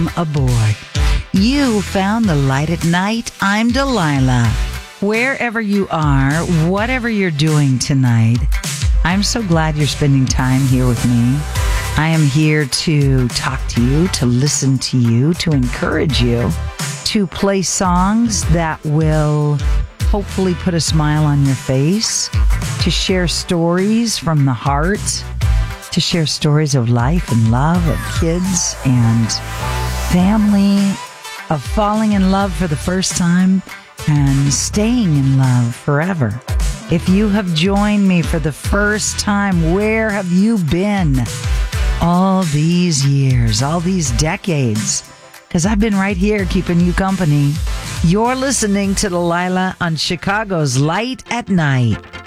aboard. You found the light at night. I'm Delilah. Wherever you are, whatever you're doing tonight, I'm so glad you're spending time here with me. I am here to talk to you, to listen to you, to encourage you, to play songs that will hopefully put a smile on your face, to share stories from the heart, to share stories of life and love, of kids and family, of falling in love for the first time and staying in love forever. If you have joined me for the first time, where have you been all these years, all these decades? Because I've been right here keeping you company. You're listening to Delilah on Chicago's Light at Night.